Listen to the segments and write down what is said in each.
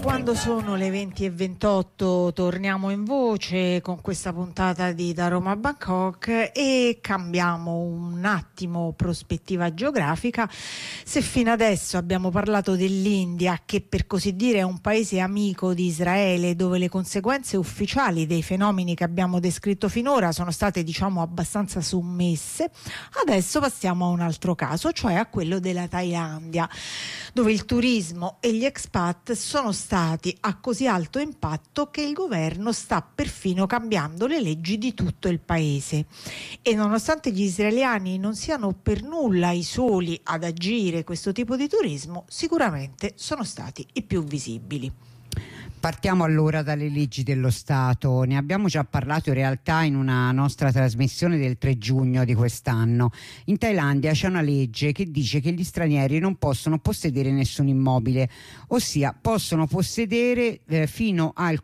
Quando sono le 20:28 torniamo in voce con questa puntata di Da Roma a Bangkok e cambiamo un attimo prospettiva geografica. Se fino adesso abbiamo parlato dell'India, che per così dire è un paese amico di Israele, dove le conseguenze ufficiali dei fenomeni che abbiamo descritto finora sono state, diciamo, abbastanza sommesse, adesso passiamo a un altro caso, cioè a quello della Thailandia, dove il turismo e gli expat sono stati a così alto impatto che il governo sta perfino cambiando le leggi di tutto il paese. E nonostante gli israeliani non siano per nulla i soli ad agire questo tipo di turismo, sicuramente sono stati i più visibili. Partiamo allora dalle leggi dello Stato. Ne abbiamo già parlato in realtà in una nostra trasmissione del 3 giugno di quest'anno. In Thailandia c'è una legge che dice che gli stranieri non possono possedere nessun immobile, ossia possono possedere fino al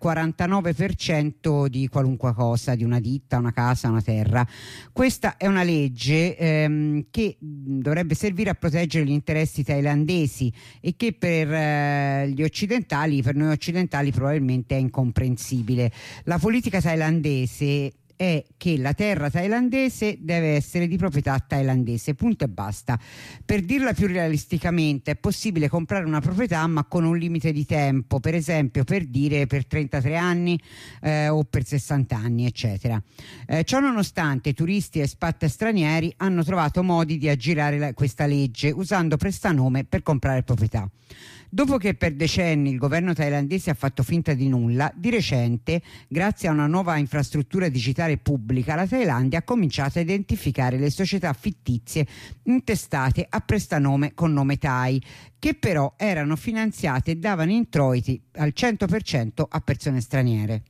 49% di qualunque cosa, di una ditta, una casa, una terra. Questa è una legge che dovrebbe servire a proteggere gli interessi thailandesi e che per noi occidentali probabilmente è incomprensibile. La politica thailandese è che la terra thailandese deve essere di proprietà thailandese, punto e basta. Per dirla più realisticamente, è possibile comprare una proprietà ma con un limite di tempo, per esempio per 33 anni o per 60 anni, eccetera. Ciò nonostante, turisti e expat stranieri hanno trovato modi di aggirare questa legge usando prestanome per comprare proprietà. Dopo che per decenni il governo thailandese ha fatto finta di nulla, di recente, grazie a una nuova infrastruttura digitale pubblica, la Thailandia ha cominciato a identificare le società fittizie intestate a prestanome con nome Thai, che però erano finanziate e davano introiti al 100% a persone straniere.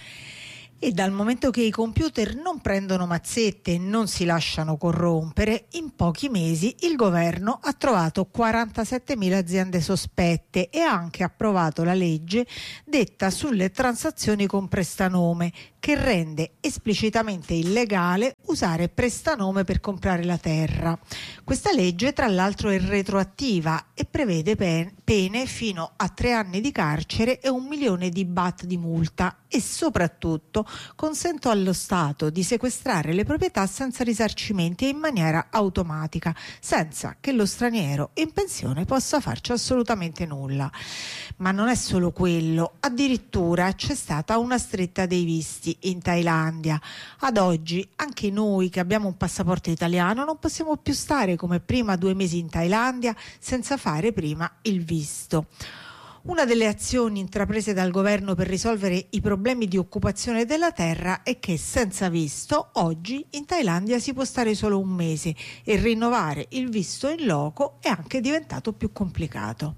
E dal momento che i computer non prendono mazzette e non si lasciano corrompere, in pochi mesi il governo ha trovato 47.000 aziende sospette e ha anche approvato la legge detta sulle transazioni con prestanome, che rende esplicitamente illegale usare prestanome per comprare la terra. Questa legge, tra l'altro, è retroattiva e prevede pene fino a 3 anni di carcere e 1 milione di baht di multa, e soprattutto consente allo Stato di sequestrare le proprietà senza risarcimenti e in maniera automatica, senza che lo straniero in pensione possa farci assolutamente nulla. Ma non è solo quello, addirittura c'è stata una stretta dei visti in Thailandia. Ad oggi anche noi che abbiamo un passaporto italiano non possiamo più stare come prima 2 mesi in Thailandia senza fare prima il visto. Una delle azioni intraprese dal governo per risolvere i problemi di occupazione della terra è che senza visto oggi in Thailandia si può stare solo 1 mese e rinnovare il visto in loco è anche diventato più complicato.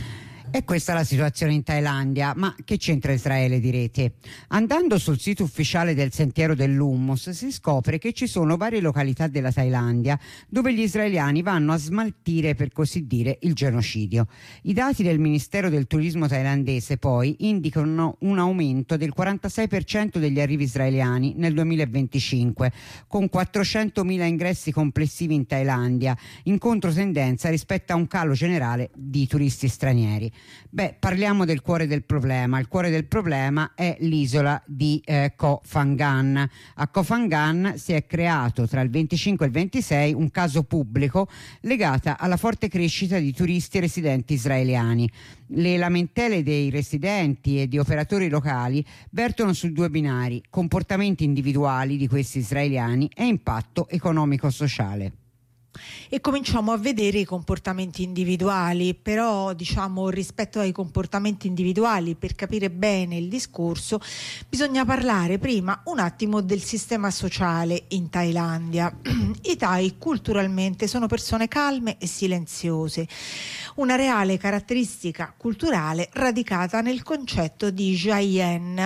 E questa è la situazione in Thailandia, ma che c'entra Israele, direte? Andando sul sito ufficiale del Sentiero dell'Hummus si scopre che ci sono varie località della Thailandia dove gli israeliani vanno a smaltire, per così dire, il genocidio. I dati del Ministero del Turismo thailandese poi indicano un aumento del 46% degli arrivi israeliani nel 2025, con 400.000 ingressi complessivi in Thailandia, in controtendenza rispetto a un calo generale di turisti stranieri. Beh, parliamo del cuore del problema. Il cuore del problema è l'isola di Koh Phangan. A Koh Phangan si è creato tra il 25 e il 26 un caso pubblico legato alla forte crescita di turisti e residenti israeliani. Le lamentele dei residenti e di operatori locali vertono su 2 binari: comportamenti individuali di questi israeliani e impatto economico-sociale. E cominciamo a vedere i comportamenti individuali, però rispetto ai comportamenti individuali, per capire bene il discorso bisogna parlare prima un attimo del sistema sociale in Thailandia. I Thai culturalmente sono persone calme e silenziose, una reale caratteristica culturale radicata nel concetto di Jayen,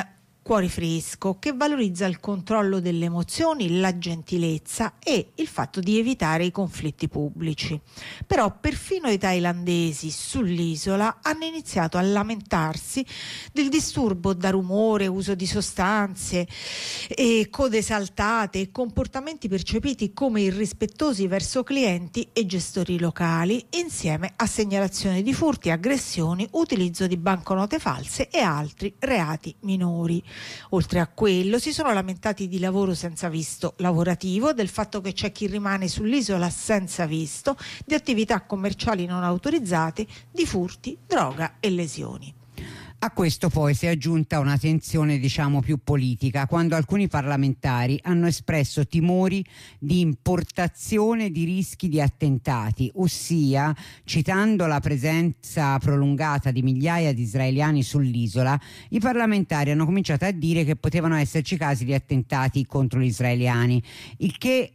cuore fresco, che valorizza il controllo delle emozioni, la gentilezza e il fatto di evitare i conflitti pubblici. Però perfino i thailandesi sull'isola hanno iniziato a lamentarsi del disturbo da rumore, uso di sostanze e code saltate e comportamenti percepiti come irrispettosi verso clienti e gestori locali, insieme a segnalazioni di furti, aggressioni, utilizzo di banconote false e altri reati minori. Oltre a quello si sono lamentati di lavoro senza visto lavorativo, del fatto che c'è chi rimane sull'isola senza visto, di attività commerciali non autorizzate, di furti, droga e lesioni. A questo poi si è aggiunta una tensione più politica, quando alcuni parlamentari hanno espresso timori di importazione di rischi di attentati, ossia, citando la presenza prolungata di migliaia di israeliani sull'isola, i parlamentari hanno cominciato a dire che potevano esserci casi di attentati contro gli israeliani, il che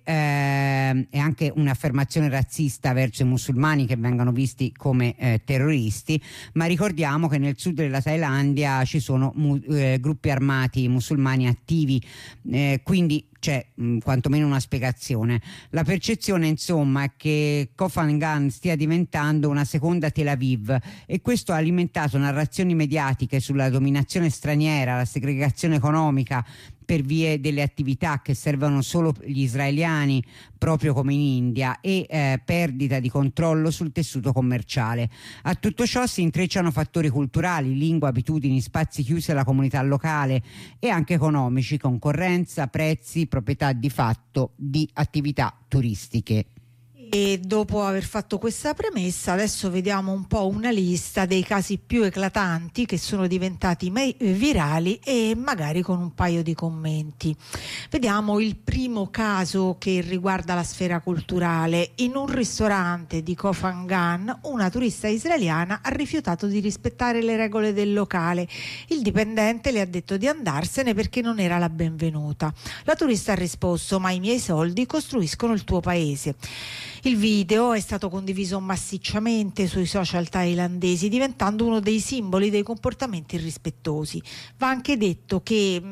è anche un'affermazione razzista verso i musulmani che vengono visti come terroristi, ma ricordiamo che nel sud della Thailandia ci sono gruppi armati musulmani attivi, quindi c'è quantomeno una spiegazione. La percezione insomma è che Koh Phangan stia diventando una seconda Tel Aviv, e questo ha alimentato narrazioni mediatiche sulla dominazione straniera, la segregazione economica per vie delle attività che servono solo gli israeliani, proprio come in India, e perdita di controllo sul tessuto commerciale. A tutto ciò si intrecciano fattori culturali, lingua, abitudini, spazi chiusi alla comunità locale e anche economici, concorrenza, prezzi, proprietà di fatto di attività turistiche. E dopo aver fatto questa premessa, adesso vediamo un po' una lista dei casi più eclatanti che sono diventati virali, e magari con un paio di commenti. Vediamo il primo caso che riguarda la sfera culturale. In un ristorante di Koh Phangan una turista israeliana ha rifiutato di rispettare le regole del locale. Il dipendente le ha detto di andarsene perché non era la benvenuta. La turista ha risposto: ma i miei soldi costruiscono il tuo paese. Il video è stato condiviso massicciamente sui social thailandesi, diventando uno dei simboli dei comportamenti irrispettosi. Va anche detto che,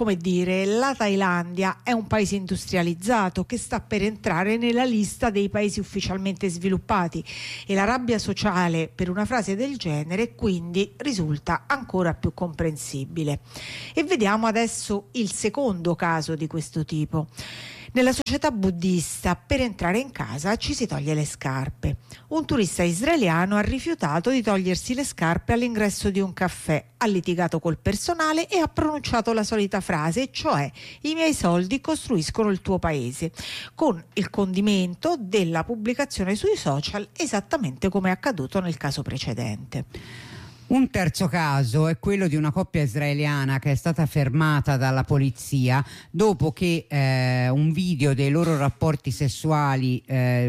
la Thailandia è un paese industrializzato che sta per entrare nella lista dei paesi ufficialmente sviluppati, e la rabbia sociale per una frase del genere quindi risulta ancora più comprensibile. E vediamo adesso il secondo caso di questo tipo. Nella società buddista, per entrare in casa ci si toglie le scarpe. Un turista israeliano ha rifiutato di togliersi le scarpe all'ingresso di un caffè, ha litigato col personale e ha pronunciato la solita frase, cioè: i miei soldi costruiscono il tuo paese, con il condimento della pubblicazione sui social, esattamente come è accaduto nel caso precedente. Un terzo caso è quello di una coppia israeliana che è stata fermata dalla polizia dopo che un video dei loro rapporti sessuali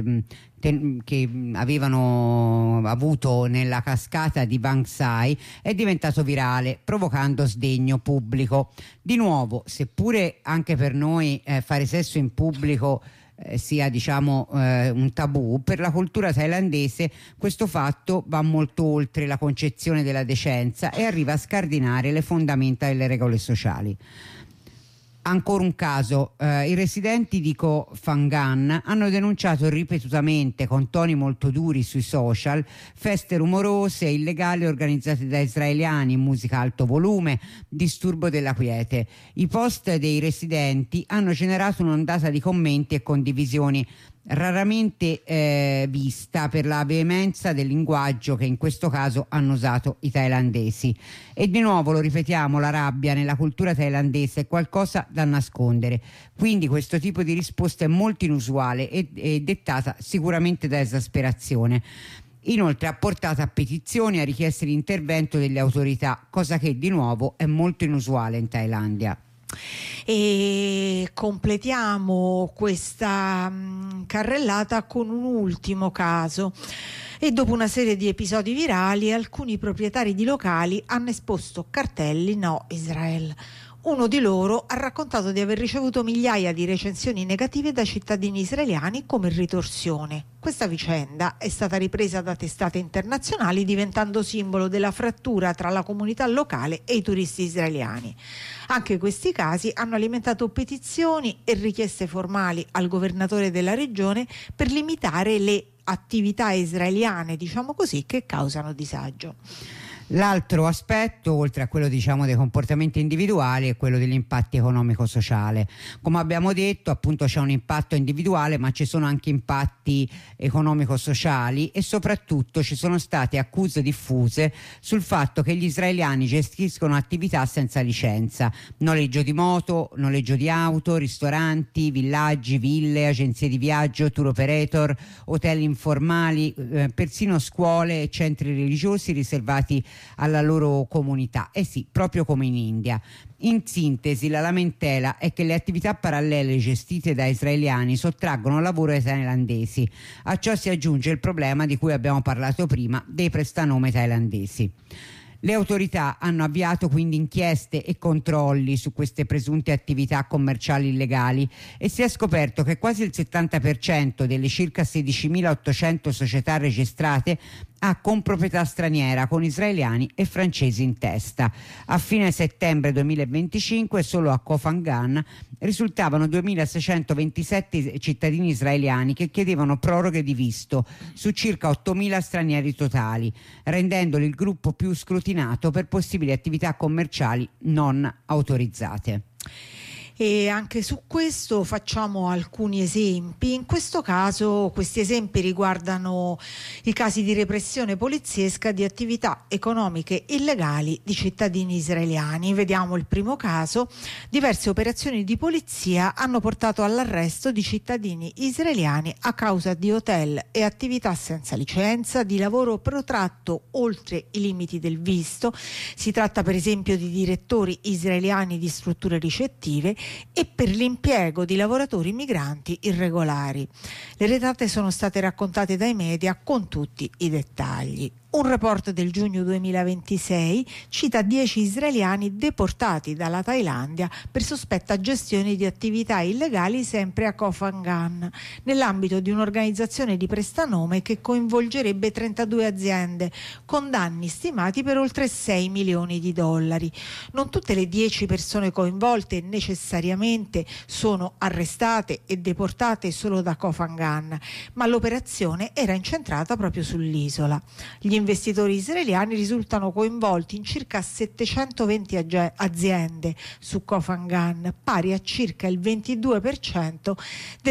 che avevano avuto nella cascata di Bang Sai è diventato virale, provocando sdegno pubblico. Di nuovo, seppure anche per noi fare sesso in pubblico sia un tabù, per la cultura thailandese questo fatto va molto oltre la concezione della decenza e arriva a scardinare le fondamenta delle regole sociali. Ancora un caso, i residenti di Koh Phangan hanno denunciato ripetutamente, con toni molto duri sui social, feste rumorose e illegali organizzate da israeliani, musica a alto volume, disturbo della quiete. I post dei residenti hanno generato un'ondata di commenti e condivisioni raramente vista per la veemenza del linguaggio che in questo caso hanno usato i thailandesi. E di nuovo lo ripetiamo, la rabbia nella cultura thailandese è qualcosa da nascondere, quindi questo tipo di risposta è molto inusuale e dettata sicuramente da esasperazione. Inoltre ha portato a petizioni, a richieste di intervento delle autorità, cosa che di nuovo è molto inusuale in Thailandia. E completiamo questa carrellata con un ultimo caso. E dopo una serie di episodi virali, alcuni proprietari di locali hanno esposto cartelli "No Israel". Uno di loro ha raccontato di aver ricevuto migliaia di recensioni negative da cittadini israeliani come ritorsione. Questa vicenda è stata ripresa da testate internazionali, diventando simbolo della frattura tra la comunità locale e i turisti israeliani. Anche questi casi hanno alimentato petizioni e richieste formali al governatore della regione per limitare le attività israeliane, diciamo così, che causano disagio. L'altro aspetto, oltre a quello dei comportamenti individuali, è quello degli impatti economico-sociale. Come abbiamo detto, appunto, c'è un impatto individuale, ma ci sono anche impatti economico-sociali e soprattutto ci sono state accuse diffuse sul fatto che gli israeliani gestiscono attività senza licenza: noleggio di moto, noleggio di auto, ristoranti, villaggi, ville, agenzie di viaggio, tour operator, hotel informali, persino scuole e centri religiosi riservati alla loro comunità. Sì, proprio come in India. In sintesi, la lamentela è che le attività parallele gestite da israeliani sottraggono lavoro ai thailandesi. A ciò si aggiunge il problema di cui abbiamo parlato prima, dei prestanome thailandesi. Le autorità hanno avviato quindi inchieste e controlli su queste presunte attività commerciali illegali e si è scoperto che quasi il 70% delle circa 16.800 società registrate ha comproprietà straniera, con israeliani e francesi in testa. A fine settembre 2025 solo a Koh Phangan risultavano 2.627 cittadini israeliani che chiedevano proroghe di visto su circa 8.000 stranieri totali, rendendoli il gruppo più scrutinato per possibili attività commerciali non autorizzate. E anche su questo facciamo alcuni esempi. In questo caso questi esempi riguardano i casi di repressione poliziesca di attività economiche illegali di cittadini israeliani. Vediamo il primo caso. Diverse operazioni di polizia hanno portato all'arresto di cittadini israeliani a causa di hotel e attività senza licenza, di lavoro protratto oltre i limiti del visto. Si tratta per esempio di direttori israeliani di strutture ricettive e per l'impiego di lavoratori migranti irregolari. Le retate sono state raccontate dai media con tutti i dettagli. Un report del giugno 2026 cita 10 israeliani deportati dalla Thailandia per sospetta gestione di attività illegali sempre a Koh Phangan, nell'ambito di un'organizzazione di prestanome che coinvolgerebbe 32 aziende, con danni stimati per oltre 6 milioni di dollari. Non tutte le 10 persone coinvolte necessariamente sono arrestate e deportate solo da Koh Phangan, ma l'operazione era incentrata proprio sull'isola. Gli investitori israeliani risultano coinvolti in circa 720 aziende su Koh Phangan, pari a circa il 22%